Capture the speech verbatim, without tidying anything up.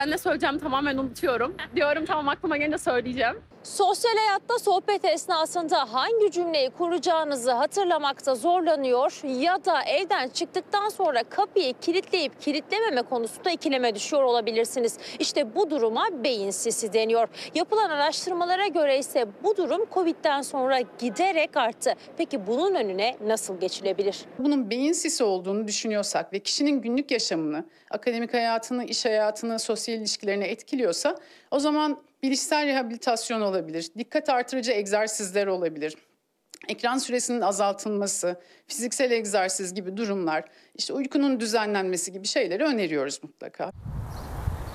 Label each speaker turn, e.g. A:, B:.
A: Ben ne söyleyeceğimi tamamen unutuyorum. Diyorum tamam aklıma gelince söyleyeceğim.
B: Sosyal hayatta sohbet esnasında hangi cümleyi kuracağınızı hatırlamakta zorlanıyor ya da evden çıktıktan sonra kapıyı kilitleyip kilitlememe konusunda ikileme düşüyor olabilirsiniz. İşte bu duruma beyin sisi deniyor. Yapılan araştırmalara göre ise bu durum Covid'den sonra giderek arttı. Peki bunun önüne nasıl geçilebilir?
C: Bunun beyin sisi olduğunu düşünüyorsak ve kişinin günlük yaşamını, akademik hayatını, iş hayatını, sosyal ilişkilerini etkiliyorsa o zaman bilişsel rehabilitasyon olabilir, dikkat artırıcı egzersizler olabilir. Ekran süresinin azaltılması, fiziksel egzersiz gibi durumlar, işte uykunun düzenlenmesi gibi şeyleri öneriyoruz mutlaka.